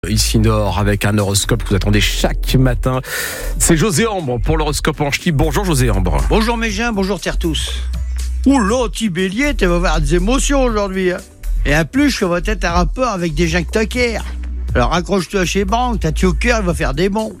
Ici Nord avec un horoscope que vous attendez chaque matin. C'est José Ambre pour l'horoscope en ch'ti. Bonjour José Ambre. Bonjour mes gens, bonjour terre tous. Oula, petit bélier, tu vas avoir des émotions aujourd'hui. Et en plus, je vais être un rapport avec des gens que t'as care. Alors accroche-toi chez Banque, t'as tué au cœur, il va faire des bons.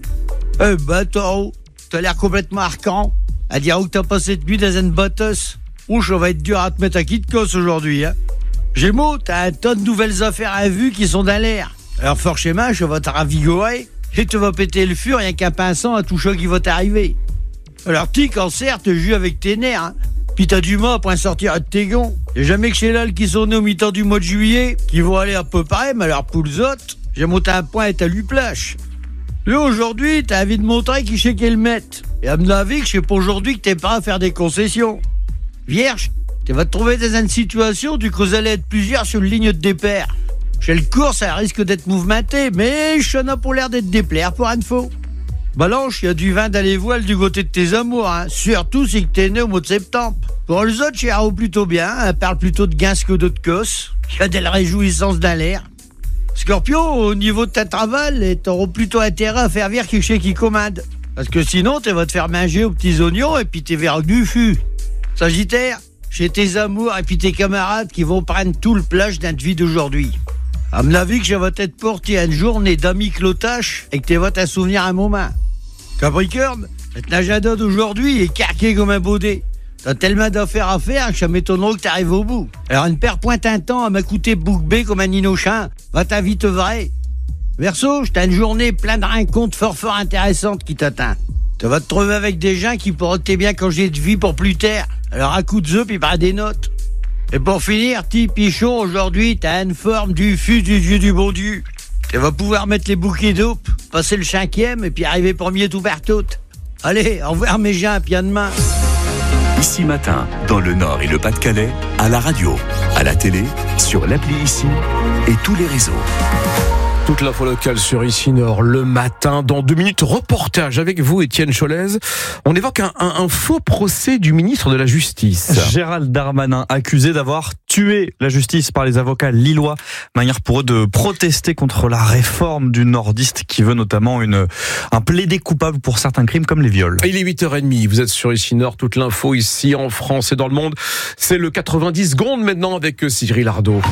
Taureau, t'as l'air complètement arcan. À dire où t'as passé cette nuit dans une botteuse. Ouh, ça va être dur à te mettre à qui de cosse aujourd'hui. Gémeaux, t'as un tas de nouvelles affaires à vue qui sont dans l'air. Alors forcément, je vais te ravigorer et tu vas péter le fur rien qu'un pinceau à tout choc qui va t'arriver. Alors petit cancer, te joues avec tes nerfs, puis t'as du mal pour en sortir de tes gonds. Y'a jamais que chez l'al qui sont nés au mi-temps du mois de juillet, qui vont aller à peu près, mais alors pour les autres, j'ai monté un point et t'as lui plâche. Là aujourd'hui, t'as envie de montrer qui sait qu'elle mette. Et à mon avis, que c'est pour aujourd'hui que t'es prêt à faire des concessions. Vierge, tu vas te trouver dans une situation du que vous allez être plusieurs sur une ligne de départ. Chez le cours, ça risque d'être mouvementé, mais je n'ai pas l'air d'être déplaire pour info. Balance, il y a du vin dans les voiles du côté de tes amours, surtout si t'es né au mois de septembre. Pour les autres, chez plutôt bien, parle plutôt de gains que d'autres cosses. Il y a des réjouissances dans l'air. Scorpion, au niveau de ta travail, t'auras plutôt intérêt à faire vire qui chez qui commande. Parce que sinon, tu vas te faire manger aux petits oignons et puis t'es vers du fût. Sagittaire, chez tes amours et puis tes camarades qui vont prendre tout le plage dans ta vie d'aujourd'hui. À mon avis que je vais être porté à une journée d'amis clotache et que tu vas t'en souvenir un moment. Capricorne, cet agenda d'aujourd'hui est carqué comme un baudet. T'as tellement d'affaires à faire que ça m'étonnerait que t'arrives au bout. Alors ne perds point un temps à m'écouter bouc bée comme un innocent. Va-t'en vite vrai. Verseau, t'as une journée pleine de rencontres fort intéressantes qui t'attendent. Tu vas te trouver avec des gens qui pourront te bien changer de vie pour plus tard. Alors à coup de zeu puis par des notes. Et pour finir, petit pichon, aujourd'hui, t'as une forme du fût du Dieu du bon Dieu. Tu vas pouvoir mettre les bouquets d'oupe, passer le 5e et puis arriver premier tout partout. Allez, au revoir mes gens, puis à demain. Ici Matin, dans le Nord et le Pas-de-Calais, à la radio, à la télé, sur l'appli Ici et tous les réseaux. Toute l'info locale sur Ici Nord le matin. Dans 2 minutes, reportage avec vous, Étienne Cholez. On évoque un faux procès du ministre de la Justice. Gérald Darmanin, accusé d'avoir tué la justice par les avocats lillois. Manière pour eux de protester contre la réforme du nordiste qui veut notamment un plaidé coupable pour certains crimes comme les viols. Il est 8h30, vous êtes sur Ici Nord. Toute l'info ici en France et dans le monde. C'est le 90 secondes maintenant avec Cyril Ardo.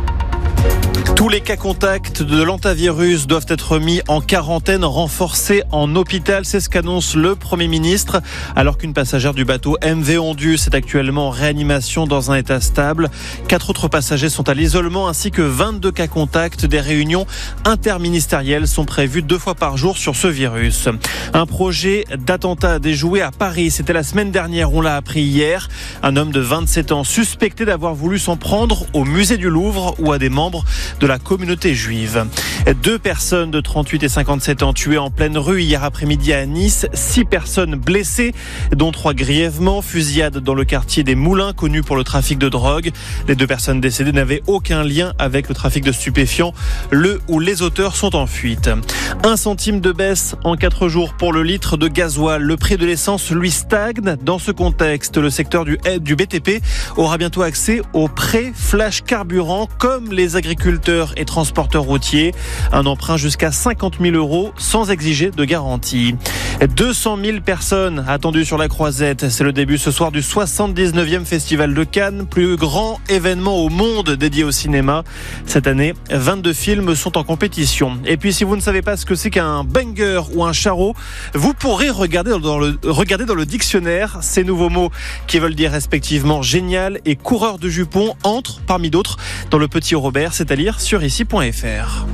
Tous les cas contacts de l'hantavirus doivent être mis en quarantaine renforcée en hôpital. C'est ce qu'annonce le Premier ministre. Alors qu'une passagère du bateau MV Ondus est actuellement en réanimation dans un état stable. 4 autres passagers sont à l'isolement ainsi que 22 cas contacts. Des réunions interministérielles sont prévues 2 fois par jour sur ce virus. Un projet d'attentat déjoué à Paris. C'était la semaine dernière, on l'a appris hier. Un homme de 27 ans suspecté d'avoir voulu s'en prendre au musée du Louvre ou à des membres de la communauté juive. 2 personnes de 38 et 57 ans tuées en pleine rue hier après-midi à Nice. 6 personnes blessées, dont 3 grièvement. Fusillade dans le quartier des Moulins, connu pour le trafic de drogue. Les 2 personnes décédées n'avaient aucun lien avec le trafic de stupéfiants. Le ou les auteurs sont en fuite. 1 centime de baisse en 4 jours pour le litre de gasoil. Le prix de l'essence, lui, stagne. Dans ce contexte, le secteur du BTP aura bientôt accès aux prêts flash carburant comme les agriculteurs et transporteurs routiers. Un emprunt jusqu'à 50 000 € sans exiger de garantie. 200 000 personnes attendues sur la Croisette. C'est le début ce soir du 79e Festival de Cannes, plus grand événement au monde dédié au cinéma. Cette année, 22 films sont en compétition. Et puis si vous ne savez pas ce que c'est qu'un banger ou un charreau, vous pourrez regarder dans le dictionnaire ces nouveaux mots qui veulent dire respectivement génial et coureur de jupons entrent parmi d'autres dans le Petit Robert, c'est à lire sur ici.fr.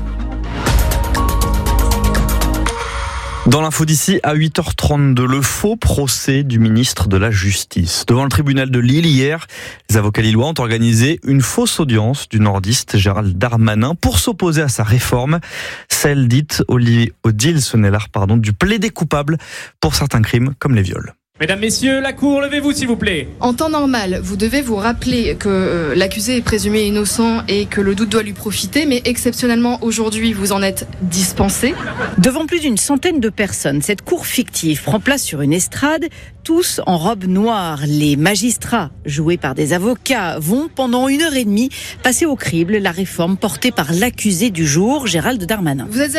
Dans l'info d'ici, à 8h32, le faux procès du ministre de la Justice. Devant le tribunal de Lille, hier, les avocats lillois ont organisé une fausse audience du nordiste Gérald Darmanin pour s'opposer à sa réforme, celle dite Odile Sonnellard, du plaidé coupable pour certains crimes comme les viols. Mesdames, messieurs, la cour, levez-vous s'il vous plaît. En temps normal, vous devez vous rappeler que l'accusé est présumé innocent et que le doute doit lui profiter, mais exceptionnellement aujourd'hui, vous en êtes dispensé. Devant plus d'une centaine de personnes, cette cour fictive prend place sur une estrade, tous en robe noire. Les magistrats, joués par des avocats, vont pendant 1h30 passer au crible la réforme portée par l'accusé du jour, Gérald Darmanin. Vous êtes